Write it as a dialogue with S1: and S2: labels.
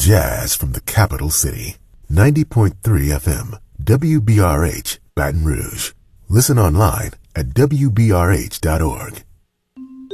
S1: jazz from the capital city. 90.3 FM, WBRH, Baton Rouge. Listen online at WBRH.org.